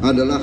adalah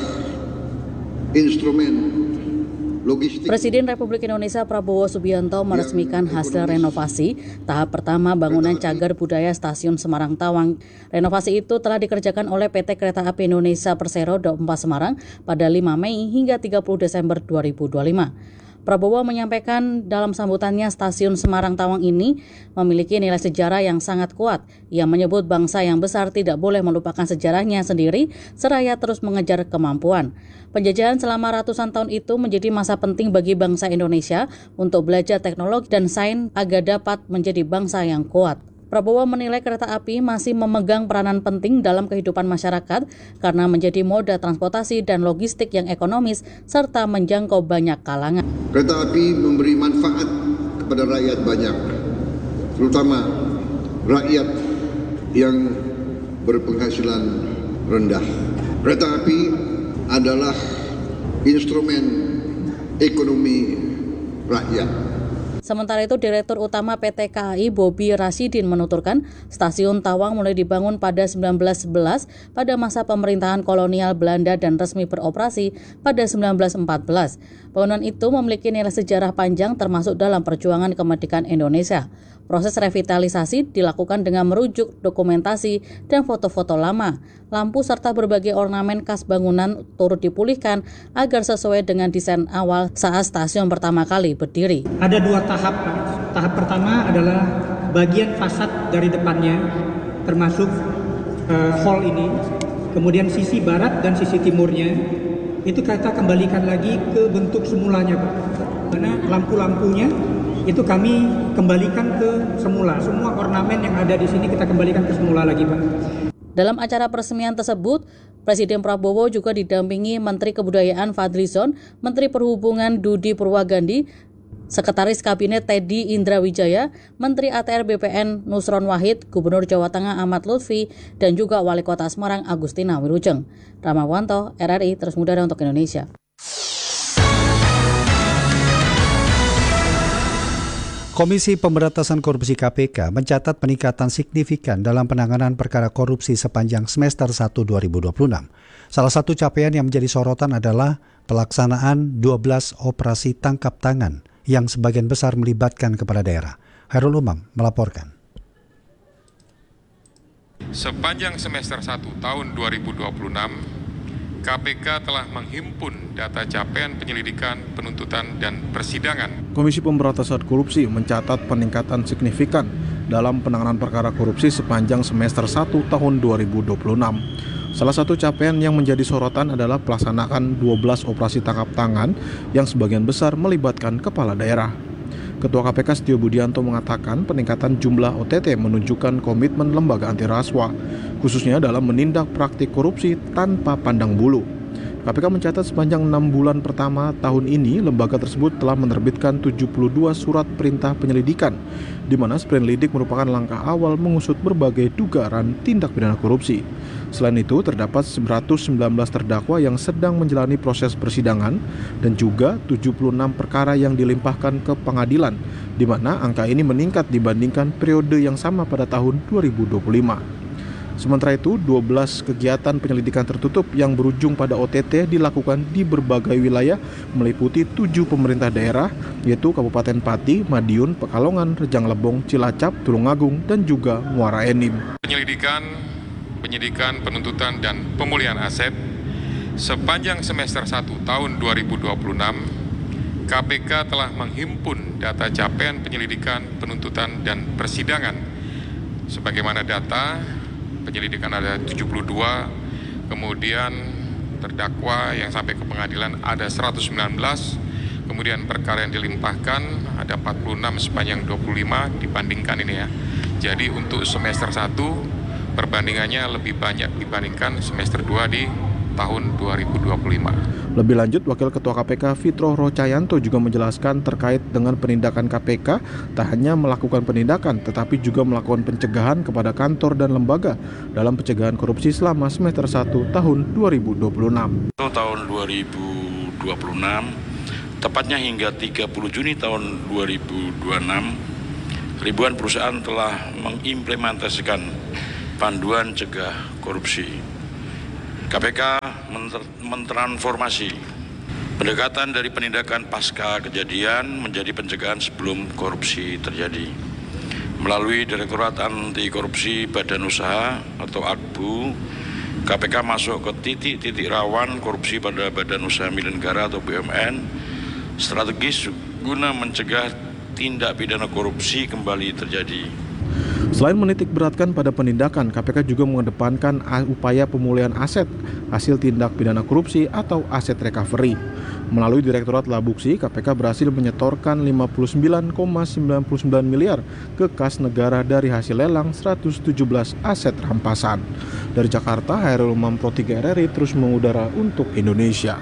instrumen logistik. Presiden Republik Indonesia Prabowo Subianto meresmikan hasil renovasi tahap pertama bangunan cagar budaya Stasiun Semarang Tawang. Renovasi itu telah dikerjakan oleh PT Kereta Api Indonesia Persero Daup 4 Semarang pada 5 Mei hingga 30 Desember 2025. Prabowo menyampaikan dalam sambutannya Stasiun Semarang Tawang ini memiliki nilai sejarah yang sangat kuat. Ia menyebut bangsa yang besar tidak boleh melupakan sejarahnya sendiri seraya terus mengejar kemampuan. Penjajahan selama ratusan tahun itu menjadi masa penting bagi bangsa Indonesia untuk belajar teknologi dan sains agar dapat menjadi bangsa yang kuat. Prabowo menilai kereta api masih memegang peranan penting dalam kehidupan masyarakat karena menjadi moda transportasi dan logistik yang ekonomis serta menjangkau banyak kalangan. Kereta api memberi manfaat kepada rakyat banyak, terutama rakyat yang berpenghasilan rendah. Kereta api adalah instrumen ekonomi rakyat. Sementara itu, Direktur Utama PT KAI Bobi Rasidin menuturkan Stasiun Tawang mulai dibangun pada 1911 pada masa pemerintahan kolonial Belanda dan resmi beroperasi pada 1914. Bangunan itu memiliki nilai sejarah panjang termasuk dalam perjuangan kemerdekaan Indonesia. Proses revitalisasi dilakukan dengan merujuk dokumentasi dan foto-foto lama. Lampu serta berbagai ornamen khas bangunan turut dipulihkan agar sesuai dengan desain awal saat stasiun pertama kali berdiri. Ada dua tahap. Tahap pertama adalah bagian fasad dari depannya, termasuk hall ini. Kemudian sisi barat dan sisi timurnya, itu kita kembalikan lagi ke bentuk semulanya, Pak. Karena lampu-lampunya itu kami kembalikan ke semula. Semua ornamen yang ada di sini kita kembalikan ke semula lagi, Pak. Dalam acara peresmian tersebut, Presiden Prabowo juga didampingi Menteri Kebudayaan Fadlizon, Menteri Perhubungan Dudi Purwagandi, Sekretaris Kabinet Teddy Indrawijaya, Menteri ATR BPN Nusron Wahid, Gubernur Jawa Tengah Ahmad Lutfi, dan juga Wali Kota Semarang Agustina Wilujeng. Ramawanto, RRI, terus mudara untuk Indonesia. Komisi Pemberantasan Korupsi KPK mencatat peningkatan signifikan dalam penanganan perkara korupsi sepanjang semester 1 2026. Salah satu capaian yang menjadi sorotan adalah pelaksanaan 12 operasi tangkap tangan yang sebagian besar melibatkan kepala daerah. Hairul Umam melaporkan. Sepanjang semester 1 tahun 2026, KPK telah menghimpun data capaian penyelidikan, penuntutan, dan persidangan. Komisi Pemberantasan Korupsi mencatat peningkatan signifikan dalam penanganan perkara korupsi sepanjang semester 1 tahun 2026. Salah satu capaian yang menjadi sorotan adalah pelaksanaan 12 operasi tangkap tangan yang sebagian besar melibatkan kepala daerah. Ketua KPK Setio Budianto mengatakan peningkatan jumlah OTT menunjukkan komitmen lembaga anti rasuah, khususnya dalam menindak praktik korupsi tanpa pandang bulu. KPK mencatat sepanjang 6 bulan pertama tahun ini, lembaga tersebut telah menerbitkan 72 surat perintah penyelidikan, di mana sprindik merupakan langkah awal mengusut berbagai dugaan tindak pidana korupsi. Selain itu, terdapat 119 terdakwa yang sedang menjalani proses persidangan dan juga 76 perkara yang dilimpahkan ke pengadilan, di mana angka ini meningkat dibandingkan periode yang sama pada tahun 2025. Sementara itu, 12 kegiatan penyelidikan tertutup yang berujung pada OTT dilakukan di berbagai wilayah meliputi 7 pemerintah daerah, yaitu Kabupaten Pati, Madiun, Pekalongan, Rejang Lebong, Cilacap, Tulungagung, dan juga Muara Enim. Penyidikan, penuntutan, dan pemulihan aset sepanjang semester 1 tahun 2026, KPK telah menghimpun data capaian penyelidikan, penuntutan, dan persidangan. Sebagaimana data penyelidikan ada 72, kemudian terdakwa yang sampai ke pengadilan ada 119, kemudian perkara yang dilimpahkan ada 46 sepanjang 25 dibandingkan ini ya. Jadi untuk semester 1 perbandingannya lebih banyak dibandingkan semester 2 di tahun 2025. Lebih lanjut, Wakil Ketua KPK Fitro Rocayanto juga menjelaskan terkait dengan penindakan KPK tak hanya melakukan penindakan tetapi juga melakukan pencegahan kepada kantor dan lembaga dalam pencegahan korupsi selama semester 1 tahun 2026. Tahun 2026, tepatnya hingga 30 Juni tahun 2026, ribuan perusahaan telah mengimplementasikan panduan cegah korupsi. KPK mentransformasi pendekatan dari penindakan pasca kejadian menjadi pencegahan sebelum korupsi terjadi. Melalui Direktorat Anti Korupsi Badan Usaha atau AKBU, KPK masuk ke titik-titik rawan korupsi pada badan usaha milik negara atau BUMN strategis guna mencegah tindak pidana korupsi kembali terjadi. Selain menitik beratkan pada penindakan, KPK juga mengedepankan upaya pemulihan aset hasil tindak pidana korupsi atau aset recovery. Melalui Direktorat Labuksi, KPK berhasil menyetorkan 59,99 miliar ke kas negara dari hasil lelang 117 aset rampasan. Dari Jakarta, Hairul Umam Pro 3 RRI terus mengudara untuk Indonesia.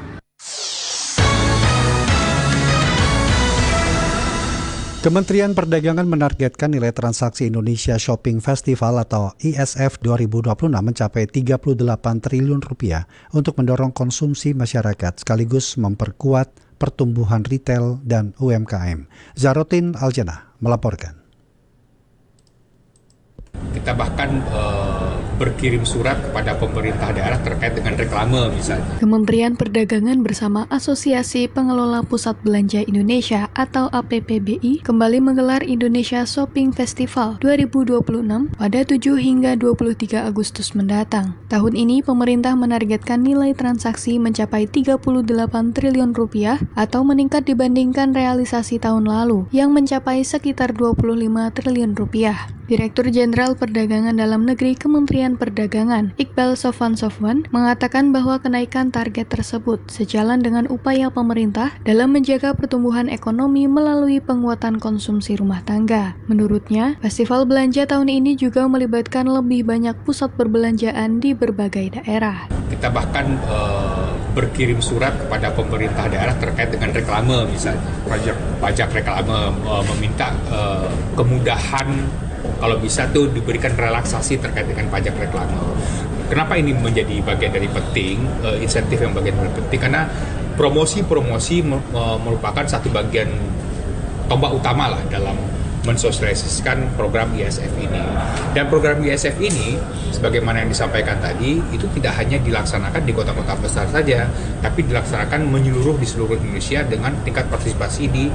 Kementerian Perdagangan menargetkan nilai transaksi Indonesia Shopping Festival atau ISF 2026 mencapai 38 triliun rupiah untuk mendorong konsumsi masyarakat sekaligus memperkuat pertumbuhan retail dan UMKM. Zarotin Aljana melaporkan. Kita bahkan berkirim surat kepada pemerintah daerah terkait dengan reklame misalnya. Kementerian Perdagangan bersama Asosiasi Pengelola Pusat Belanja Indonesia atau APPBI kembali menggelar Indonesia Shopping Festival 2026 pada 7 hingga 23 Agustus mendatang. Tahun ini pemerintah menargetkan nilai transaksi mencapai 38 triliun rupiah atau meningkat dibandingkan realisasi tahun lalu yang mencapai sekitar 25 triliun rupiah. Direktur Jenderal Perdagangan Dalam Negeri Kementerian Perdagangan, Iqbal Sofwan, mengatakan bahwa kenaikan target tersebut sejalan dengan upaya pemerintah dalam menjaga pertumbuhan ekonomi melalui penguatan konsumsi rumah tangga. Menurutnya, festival belanja tahun ini juga melibatkan lebih banyak pusat perbelanjaan di berbagai daerah. Kita bahkan berkirim surat kepada pemerintah daerah terkait dengan reklame misalnya. Pajak reklame meminta kemudahan, kalau bisa tuh diberikan relaksasi terkait dengan pajak reklame. Kenapa ini menjadi bagian dari penting, insentif yang bagian dari penting? Karena promosi merupakan satu bagian tombak utama lah dalam mensosialisasikan program ISF ini. Dan program ISF ini, sebagaimana yang disampaikan tadi, itu tidak hanya dilaksanakan di kota-kota besar saja, tapi dilaksanakan menyeluruh di seluruh Indonesia dengan tingkat partisipasi di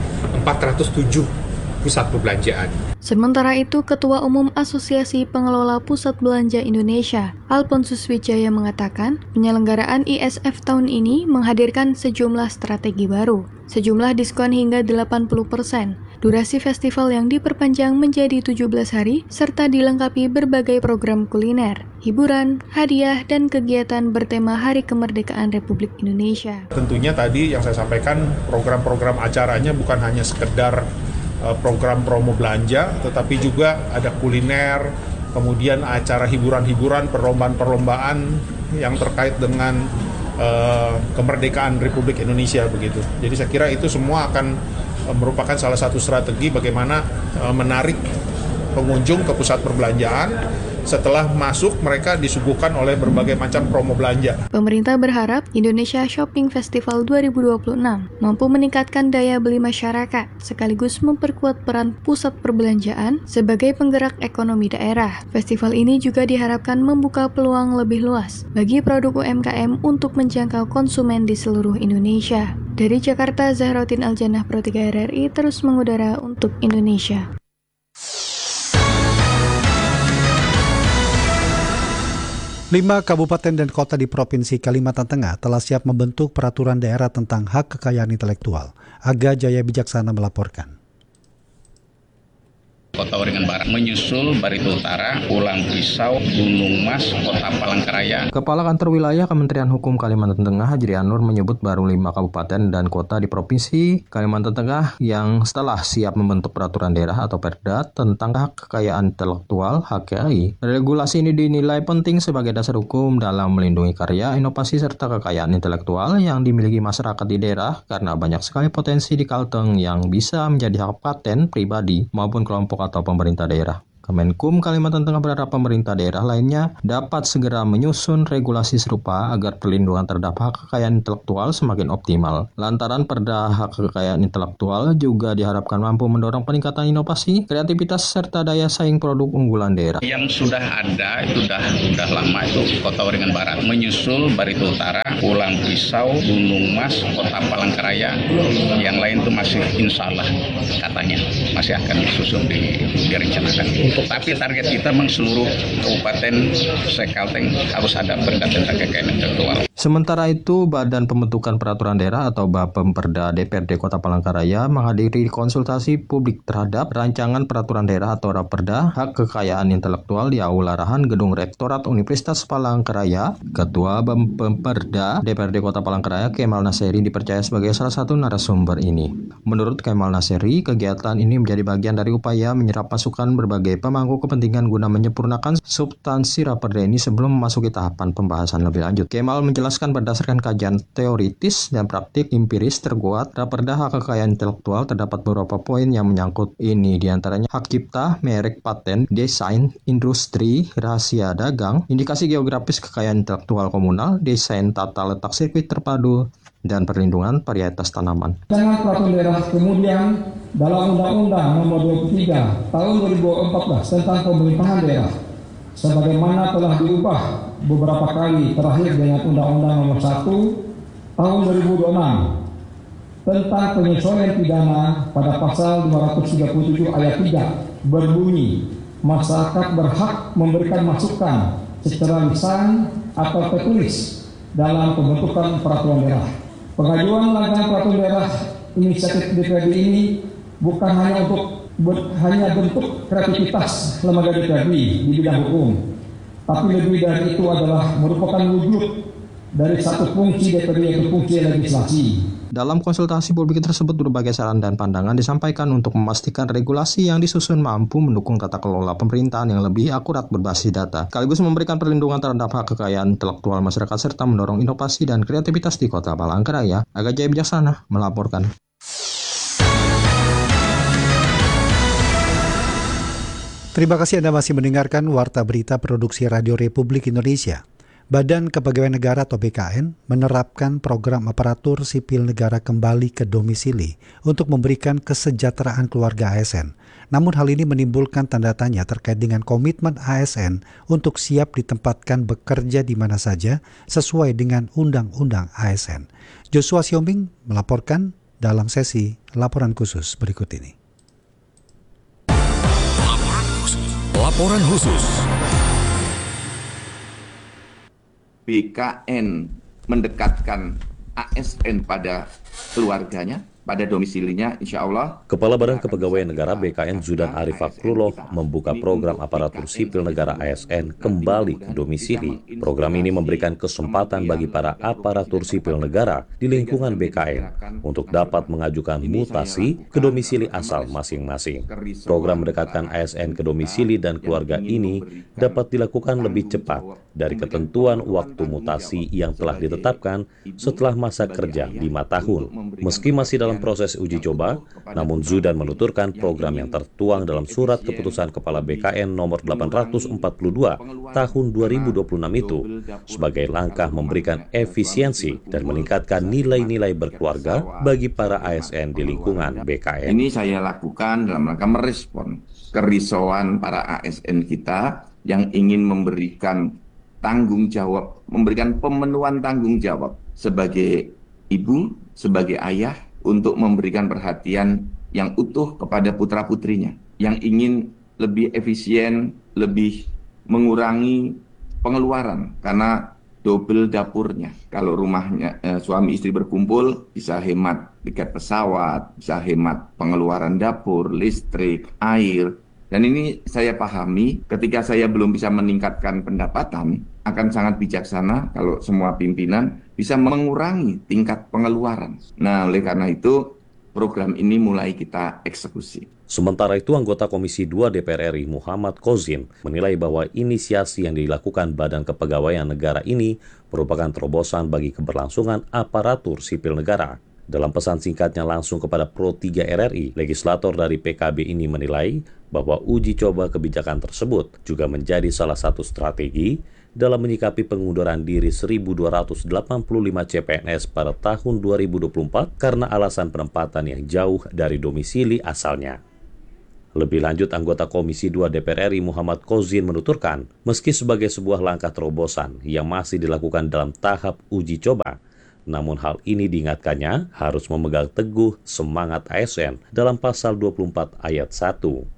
407 pusat perbelanjaan. Sementara itu, Ketua Umum Asosiasi Pengelola Pusat Belanja Indonesia, Alphonsus Wijaya mengatakan, penyelenggaraan ISF tahun ini menghadirkan sejumlah strategi baru, sejumlah diskon hingga 80%, durasi festival yang diperpanjang menjadi 17 hari, serta dilengkapi berbagai program kuliner, hiburan, hadiah, dan kegiatan bertema Hari Kemerdekaan Republik Indonesia. Tentunya tadi yang saya sampaikan, program-program acaranya bukan hanya sekedar program promo belanja, tetapi juga ada kuliner, kemudian acara hiburan-hiburan, perlombaan-perlombaan yang terkait dengan kemerdekaan Republik Indonesia begitu. Jadi saya kira itu semua akan merupakan salah satu strategi bagaimana menarik pengunjung ke pusat perbelanjaan. Setelah masuk, mereka disuguhkan oleh berbagai macam promo belanja. Pemerintah berharap Indonesia Shopping Festival 2026 mampu meningkatkan daya beli masyarakat, sekaligus memperkuat peran pusat perbelanjaan sebagai penggerak ekonomi daerah. Festival ini juga diharapkan membuka peluang lebih luas bagi produk UMKM untuk menjangkau konsumen di seluruh Indonesia. Dari Jakarta, Zahrotin Aljana Pro 3 RRI terus mengudara untuk Indonesia. 5 kabupaten dan kota di Provinsi Kalimantan Tengah telah siap membentuk peraturan daerah tentang hak kekayaan intelektual. Aga Jaya Bijaksana melaporkan. Kota Waringin Barat menyusul Barito Utara, Pulang Pisau, Gunung Mas, Kota Palangkaraya. Kepala Kantor Wilayah Kementerian Hukum Kalimantan Tengah Hajri Anur menyebut baru 5 kabupaten dan kota di Provinsi Kalimantan Tengah yang setelah siap membentuk peraturan daerah atau Perda tentang hak kekayaan intelektual (HKI). Regulasi ini dinilai penting sebagai dasar hukum dalam melindungi karya, inovasi serta kekayaan intelektual yang dimiliki masyarakat di daerah karena banyak sekali potensi di Kalteng yang bisa menjadi hak paten pribadi maupun kelompok atau pemerintah daerah. Kemenkum Kalimantan Tengah berharap pemerintah daerah lainnya dapat segera menyusun regulasi serupa agar perlindungan terhadap hak kekayaan intelektual semakin optimal. Lantaran Perda Hak Kekayaan Intelektual juga diharapkan mampu mendorong peningkatan inovasi, kreativitas, serta daya saing produk unggulan daerah. Yang sudah ada itu udah lama itu Kota Waringin Barat, menyusul Barito Utara, Pulang Pisau, Gunung Mas, Kota Palangkaraya. Yang lain itu masih insya Allah katanya masih akan disusun direncanakan. Tapi target kita memang seluruh kabupaten Sekalteng harus ada perda tentang kekayaan intelektual. Sementara itu, Badan Pembentukan Peraturan Daerah atau Bapemperda DPRD Kota Palangkaraya menghadiri konsultasi publik terhadap rancangan peraturan daerah atau Raperda Hak Kekayaan Intelektual di Aula Rahan Gedung Rektorat Universitas Palangkaraya. Ketua Bapemperda DPRD Kota Palangkaraya Kemal Naseri dipercaya sebagai salah satu narasumber ini. Menurut Kemal Naseri, kegiatan ini menjadi bagian dari upaya menyerap masukan berbagai pemangku kepentingan guna menyempurnakan substansi Raperda ini sebelum memasuki tahapan pembahasan lebih lanjut. Kemal menjelaskan berdasarkan kajian teoritis dan praktik empiris terkuat, Raperda Hak Kekayaan Intelektual terdapat beberapa poin yang menyangkut ini, diantaranya hak cipta, merek, paten, desain, industri, rahasia dagang, indikasi geografis kekayaan intelektual komunal, desain tata letak sirkuit terpadu, dan perlindungan varietas tanaman. Rancangan peraturan daerah kemudian dalam Undang-Undang Nomor 23 Tahun 2014 tentang pemerintahan daerah, sebagaimana telah diubah beberapa kali terakhir dengan Undang-Undang Nomor 1 Tahun 2026 tentang penyesuaian pidana pada pasal 237 ayat 3 berbunyi, masyarakat berhak memberikan masukan secara lisan atau tertulis dalam pembentukan peraturan daerah. Pengajuan rancangan peraturan daerah inisiatif DPRD ini bukan hanya bentuk kreativitas lembaga DPRD di bidang hukum, tapi lebih dari itu adalah merupakan wujud dari satu fungsi DPRD yaitu fungsi legislasi. Dalam konsultasi publik tersebut, berbagai saran dan pandangan disampaikan untuk memastikan regulasi yang disusun mampu mendukung tata kelola pemerintahan yang lebih akurat berbasis data, sekaligus memberikan perlindungan terhadap hak kekayaan intelektual masyarakat serta mendorong inovasi dan kreativitas di Kota Palangkaraya. Aga Jaya Bijaksana melaporkan. Terima kasih Anda masih mendengarkan Warta Berita Produksi Radio Republik Indonesia. Badan Kepegawaian Negara atau BKN menerapkan program aparatur sipil negara kembali ke domisili untuk memberikan kesejahteraan keluarga ASN. Namun hal ini menimbulkan tanda tanya terkait dengan komitmen ASN untuk siap ditempatkan bekerja di mana saja sesuai dengan Undang-Undang ASN. Joshua Siombing melaporkan dalam sesi laporan khusus berikut ini. Laporan khusus. BKN mendekatkan ASN pada keluarganya, pada domisilinya, insya Allah. Kepala Badan Kepegawaian Negara BKN Zudan Arif Fakrullah membuka program aparatur sipil negara ASN kembali ke domisili. Program ini memberikan kesempatan bagi para aparatur sipil negara di lingkungan BKN untuk dapat mengajukan mutasi ke domisili asal masing-masing. Program mendekatkan ASN ke domisili dan keluarga ini dapat dilakukan lebih cepat dari ketentuan waktu mutasi yang telah ditetapkan setelah masa kerja 5 tahun. Meski masih dalam proses uji coba, namun Zudan menuturkan program yang tertuang dalam surat keputusan Kepala BKN nomor 842 tahun 2026 itu sebagai langkah memberikan efisiensi dan meningkatkan nilai-nilai berkeluarga bagi para ASN di lingkungan BKN. Ini saya lakukan dalam rangka merespon kerisauan para ASN kita yang ingin memberikan tanggung jawab, memberikan pemenuhan tanggung jawab sebagai ibu, sebagai ayah, untuk memberikan perhatian yang utuh kepada putra-putrinya, yang ingin lebih efisien, lebih mengurangi pengeluaran, karena double dapurnya. Kalau rumahnya suami istri berkumpul, bisa hemat tiket pesawat, bisa hemat pengeluaran dapur, listrik, air. Dan ini saya pahami ketika saya belum bisa meningkatkan pendapatan, akan sangat bijaksana kalau semua pimpinan bisa mengurangi tingkat pengeluaran. Nah, oleh karena itu program ini mulai kita eksekusi. Sementara itu, anggota Komisi 2 DPR RI Muhammad Kozin menilai bahwa inisiasi yang dilakukan Badan Kepegawaian Negara ini merupakan terobosan bagi keberlangsungan aparatur sipil negara. Dalam pesan singkatnya langsung kepada Pro 3 RRI, legislator dari PKB ini menilai bahwa uji coba kebijakan tersebut juga menjadi salah satu strategi dalam menyikapi pengunduran diri 1.285 CPNS pada tahun 2024 karena alasan penempatan yang jauh dari domisili asalnya. Lebih lanjut, anggota Komisi 2 DPR RI Muhammad Kozin menuturkan, meski sebagai sebuah langkah terobosan yang masih dilakukan dalam tahap uji coba, namun hal ini diingatkannya harus memegang teguh semangat ASN dalam pasal 24 ayat 1.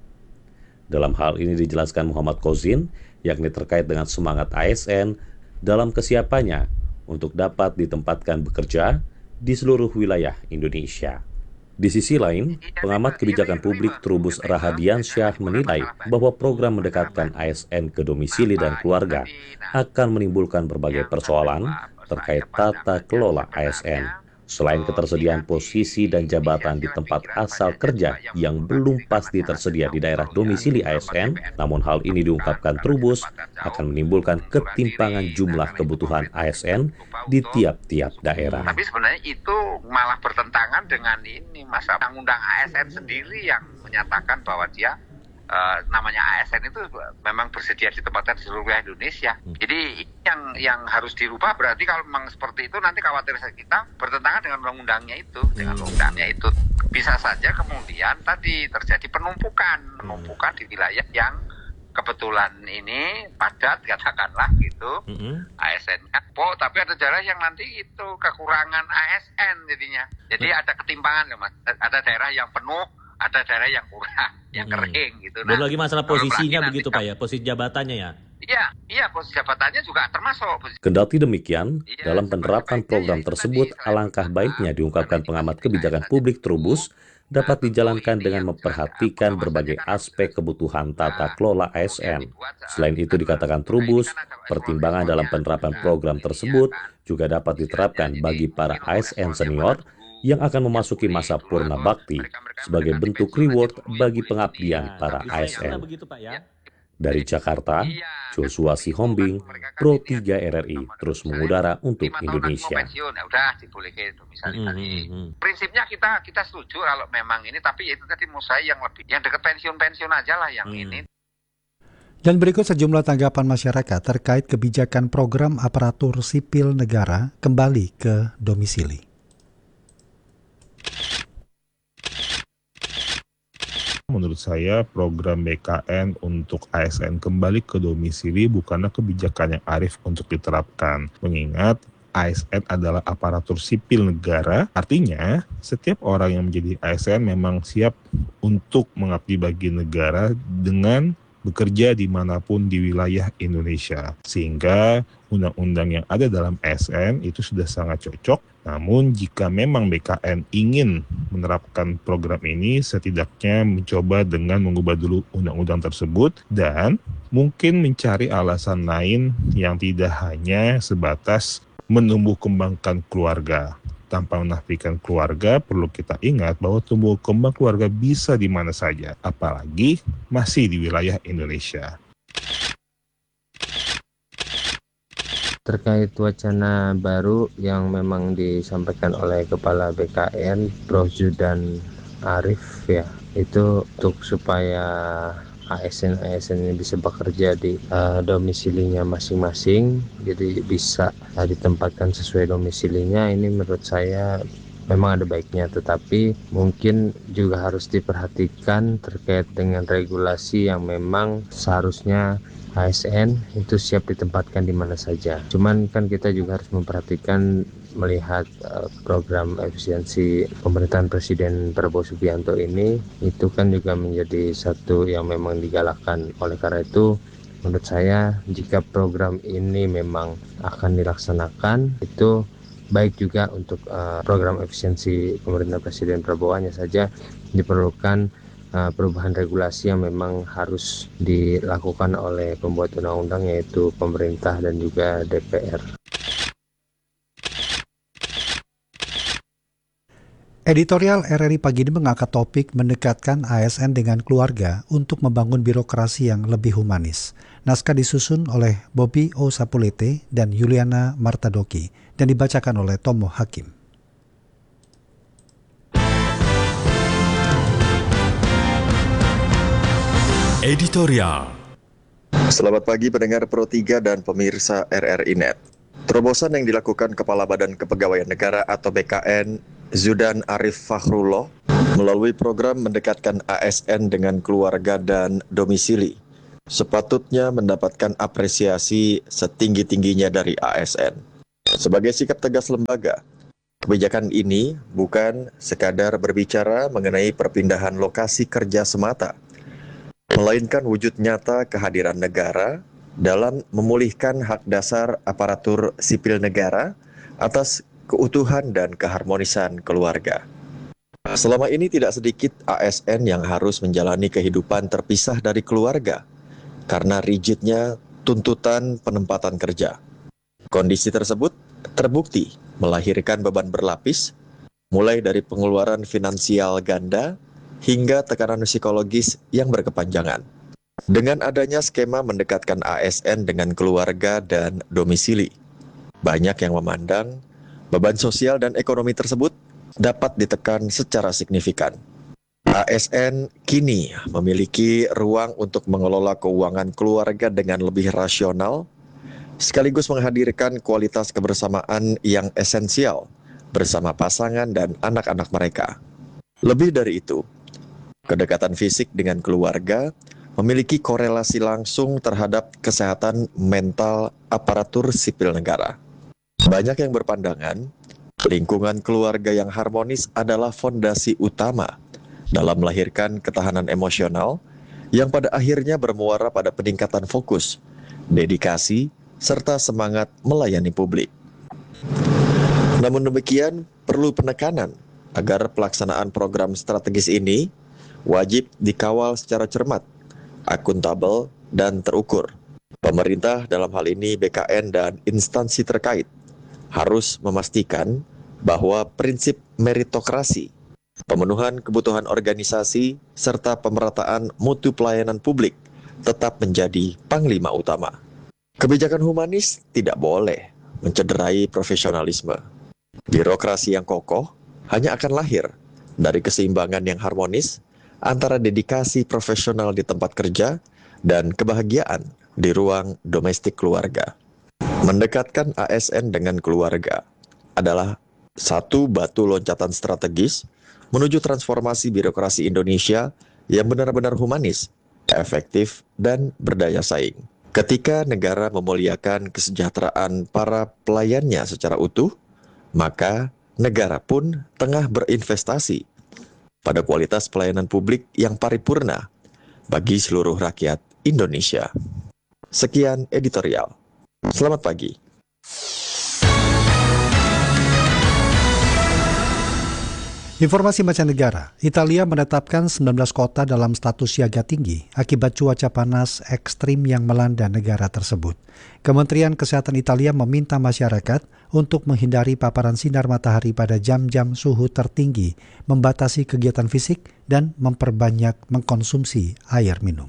Dalam hal ini dijelaskan Muhammad Kozin, yakni terkait dengan semangat ASN dalam kesiapannya untuk dapat ditempatkan bekerja di seluruh wilayah Indonesia. Di sisi lain, pengamat kebijakan publik Trubus Rahadiansyah menilai bahwa program mendekatkan ASN ke domisili dan keluarga akan menimbulkan berbagai persoalan terkait tata kelola ASN. Selain ketersediaan posisi dan jabatan di tempat asal kerja yang belum pasti tersedia di daerah domisili ASN, namun hal ini diungkapkan Trubus akan menimbulkan ketimpangan jumlah kebutuhan ASN di tiap-tiap daerah. Tapi sebenarnya itu malah bertentangan dengan ini, masa undang-undang ASN sendiri yang menyatakan bahwa dia namanya ASN itu memang bersedia ditempatkan di seluruh wilayah Indonesia. Jadi yang harus dirubah berarti kalau memang seperti itu nanti khawatir kita bertentangan dengan undang-undangnya itu. Dengan undang-undangnya itu bisa saja kemudian tadi terjadi penumpukan di wilayah yang kebetulan ini padat katakanlah gitu. ASN-nya tapi ada daerah yang nanti itu kekurangan ASN jadinya. Jadi ada ketimpangan loh Mas. Ada daerah yang penuh, ada daerah yang kurang, yang kering gitu. Belum lagi masalah posisinya begitu Pak ya, posisi jabatannya ya? Iya, posisi jabatannya juga termasuk. Kendati demikian, dalam penerapan program tersebut, alangkah baiknya diungkapkan pengamat kebijakan publik Trubus dapat dijalankan dengan memperhatikan berbagai aspek kebutuhan tata kelola ASN. Selain itu dikatakan Trubus, pertimbangan dalam penerapan program tersebut juga dapat diterapkan bagi para ASN senior yang akan memasuki masa purna bakti sebagai bentuk reward bagi pengabdian para ASN. Dari Jakarta, Joshua Sihombing, Pro 3 RRI, terus mengudara untuk Indonesia. Udah dibolehin misalnya tadi. Prinsipnya kita setuju kalau memang ini, tapi itu tadi mau saya yang dekat pensiun aja lah yang ini. Dan berikut sejumlah tanggapan masyarakat terkait kebijakan program aparatur sipil negara kembali ke domisili. Menurut saya program BKN untuk ASN kembali ke domisili bukanlah kebijakan yang arif untuk diterapkan. Mengingat ASN adalah aparatur sipil negara, artinya setiap orang yang menjadi ASN memang siap untuk mengabdi bagi negara dengan bekerja dimanapun di wilayah Indonesia. Sehingga undang-undang yang ada dalam ASN itu sudah sangat cocok. Namun jika memang BKN ingin menerapkan program ini, setidaknya mencoba dengan mengubah dulu undang-undang tersebut dan mungkin mencari alasan lain yang tidak hanya sebatas menumbuh kembangkan keluarga. Tanpa menafikan keluarga, perlu kita ingat bahwa tumbuh kembang keluarga bisa di mana saja, apalagi masih di wilayah Indonesia. Terkait wacana baru yang memang disampaikan oleh Kepala BKN, Prof. Zudan Arif ya, itu untuk supaya ASN ini bisa bekerja di domisilinya masing-masing, jadi bisa ditempatkan sesuai domisilinya. Ini menurut saya memang ada baiknya, tetapi mungkin juga harus diperhatikan terkait dengan regulasi yang memang seharusnya ASN itu siap ditempatkan di mana saja. Cuman kan kita juga harus memperhatikan melihat program efisiensi pemerintahan Presiden Prabowo Subianto ini, itu kan juga menjadi satu yang memang digalakkan. Oleh karena itu, menurut saya jika program ini memang akan dilaksanakan, itu baik juga untuk program efisiensi pemerintahan Presiden Prabowo. Hanya saja diperlukan perubahan regulasi yang memang harus dilakukan oleh pembuat undang-undang, yaitu pemerintah dan juga DPR. Editorial RRI pagi ini mengangkat topik mendekatkan ASN dengan keluarga untuk membangun birokrasi yang lebih humanis. Naskah disusun oleh Bobby O. Sapulete dan Yuliana Martadoki dan dibacakan oleh Tomo Hakim. Editorial. Selamat pagi pendengar Pro 3 dan pemirsa RRI Net. Terobosan yang dilakukan Kepala Badan Kepegawaian Negara atau BKN, Zudan Arif Fakhrullah, melalui program mendekatkan ASN dengan keluarga dan domisili, sepatutnya mendapatkan apresiasi setinggi-tingginya dari ASN. Sebagai sikap tegas lembaga, kebijakan ini bukan sekadar berbicara mengenai perpindahan lokasi kerja semata, melainkan wujud nyata kehadiran negara dalam memulihkan hak dasar aparatur sipil negara atas keutuhan dan keharmonisan keluarga. Selama ini tidak sedikit ASN yang harus menjalani kehidupan terpisah dari keluarga karena rigidnya tuntutan penempatan kerja. Kondisi tersebut terbukti melahirkan beban berlapis, mulai dari pengeluaran finansial ganda hingga tekanan psikologis yang berkepanjangan. Dengan adanya skema mendekatkan ASN dengan keluarga dan domisili, banyak yang memandang beban sosial dan ekonomi tersebut dapat ditekan secara signifikan. ASN kini memiliki ruang untuk mengelola keuangan keluarga dengan lebih rasional, sekaligus menghadirkan kualitas kebersamaan yang esensial bersama pasangan dan anak-anak mereka. Lebih dari itu, kedekatan fisik dengan keluarga memiliki korelasi langsung terhadap kesehatan mental aparatur sipil negara. Banyak yang berpandangan, lingkungan keluarga yang harmonis adalah fondasi utama dalam melahirkan ketahanan emosional yang pada akhirnya bermuara pada peningkatan fokus, dedikasi, serta semangat melayani publik. Namun demikian, perlu penekanan agar pelaksanaan program strategis ini wajib dikawal secara cermat, akuntabel, dan terukur. Pemerintah dalam hal ini BKN dan instansi terkait harus memastikan bahwa prinsip meritokrasi, pemenuhan kebutuhan organisasi, serta pemerataan mutu pelayanan publik tetap menjadi panglima utama. Kebijakan humanis tidak boleh mencederai profesionalisme. Birokrasi yang kokoh hanya akan lahir dari keseimbangan yang harmonis antara dedikasi profesional di tempat kerja dan kebahagiaan di ruang domestik keluarga. Mendekatkan ASN dengan keluarga adalah satu batu loncatan strategis menuju transformasi birokrasi Indonesia yang benar-benar humanis, efektif, dan berdaya saing. Ketika negara memuliakan kesejahteraan para pelayannya secara utuh, maka negara pun tengah berinvestasi pada kualitas pelayanan publik yang paripurna bagi seluruh rakyat Indonesia. Sekian editorial. Selamat pagi. Informasi mancanegara, Italia menetapkan 19 kota dalam status siaga tinggi akibat cuaca panas ekstrim yang melanda negara tersebut. Kementerian Kesehatan Italia meminta masyarakat untuk menghindari paparan sinar matahari pada jam-jam suhu tertinggi, membatasi kegiatan fisik, dan memperbanyak mengkonsumsi air minum.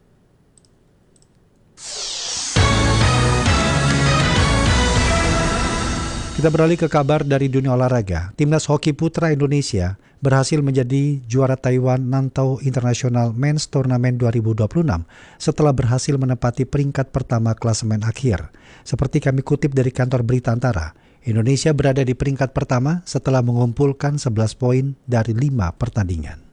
Kita beralih ke kabar dari dunia olahraga. Timnas hoki putra Indonesia berhasil menjadi juara Taiwan Nantau International Men's Tournament 2026 setelah berhasil menempati peringkat pertama klasemen akhir. Seperti kami kutip dari kantor berita Antara, Indonesia berada di peringkat pertama setelah mengumpulkan 11 poin dari 5 pertandingan.